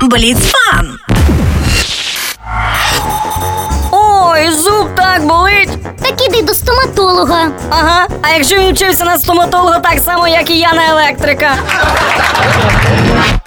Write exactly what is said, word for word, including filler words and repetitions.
Бліцфан. Ой, зуб так болить. Так іди до стоматолога. Ага, а якщо він вчився на стоматолога так само, як і я на електрика?